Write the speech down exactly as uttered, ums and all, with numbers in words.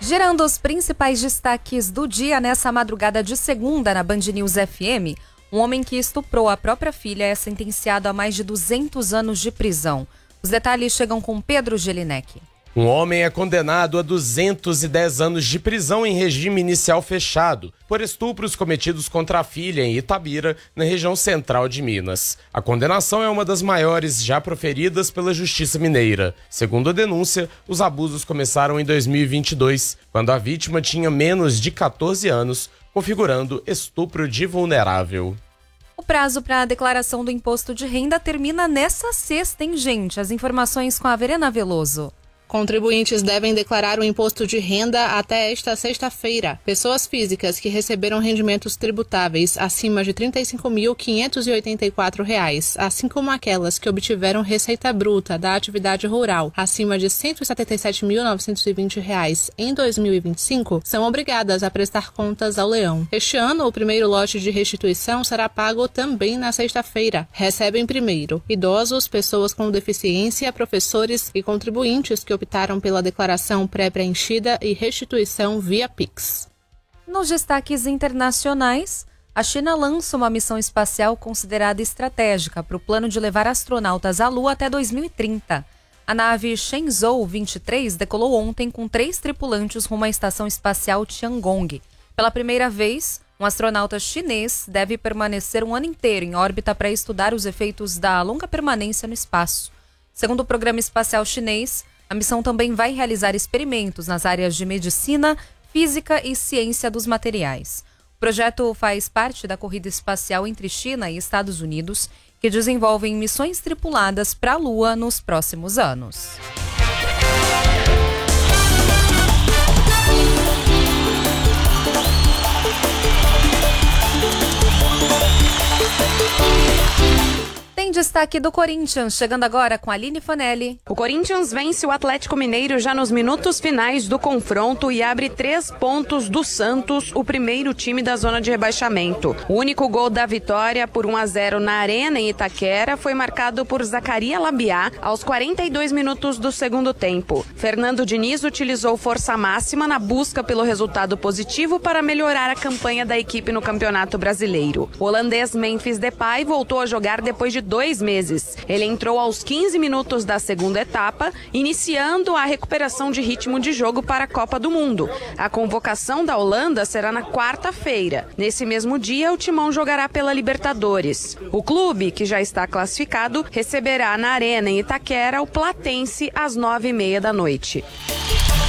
Girando os principais destaques do dia nessa madrugada de segunda na Band News F M, um homem que estuprou a própria filha é sentenciado a mais de duzentos anos de prisão. Os detalhes chegam com Pedro Gelinek. Um homem é condenado a duzentos e dez anos de prisão em regime inicial fechado por estupros cometidos contra a filha em Itabira, na região central de Minas. A condenação é uma das maiores já proferidas pela Justiça Mineira. Segundo a denúncia, os abusos começaram em dois mil e vinte e dois, quando a vítima tinha menos de catorze anos, configurando estupro de vulnerável. O prazo para a declaração do imposto de renda termina nessa sexta, hein, gente? As informações com a Verena Veloso. Contribuintes devem declarar o imposto de renda até esta sexta-feira. Pessoas físicas que receberam rendimentos tributáveis acima de trinta e cinco mil quinhentos e oitenta e quatro reais, assim como aquelas que obtiveram receita bruta da atividade rural acima de cento e setenta e sete mil novecentos e vinte reais em dois mil e vinte e cinco, são obrigadas a prestar contas ao leão. Este ano, o primeiro lote de restituição será pago também na sexta-feira. Recebem primeiro idosos, pessoas com deficiência, professores e contribuintes que optaram pela declaração pré-preenchida e restituição via Pix. Nos destaques internacionais, a China lança uma missão espacial considerada estratégica para o plano de levar astronautas à Lua até dois mil e trinta. A nave Shenzhou vinte e três decolou ontem com três tripulantes rumo à estação espacial Tiangong. Pela primeira vez, um astronauta chinês deve permanecer um ano inteiro em órbita para estudar os efeitos da longa permanência no espaço. Segundo o programa espacial chinês, a missão também vai realizar experimentos nas áreas de medicina, física e ciência dos materiais. O projeto faz parte da corrida espacial entre China e Estados Unidos, que desenvolvem missões tripuladas para a Lua nos próximos anos. Tem destaque do Corinthians, chegando agora com a Aline Fanelli. O Corinthians vence o Atlético Mineiro já nos minutos finais do confronto e abre três pontos do Santos, o primeiro time da zona de rebaixamento. O único gol da vitória por um a zero na Arena em Itaquera foi marcado por Zacaria Labiá aos quarenta e dois minutos do segundo tempo. Fernando Diniz utilizou força máxima na busca pelo resultado positivo para melhorar a campanha da equipe no Campeonato Brasileiro. O holandês Memphis Depay voltou a jogar depois de dois meses. Ele entrou aos quinze minutos da segunda etapa, iniciando a recuperação de ritmo de jogo para a Copa do Mundo. A convocação da Holanda será na quarta-feira. Nesse mesmo dia, o Timão jogará pela Libertadores. O clube, que já está classificado, receberá na Arena em Itaquera o Platense às nove e meia da noite.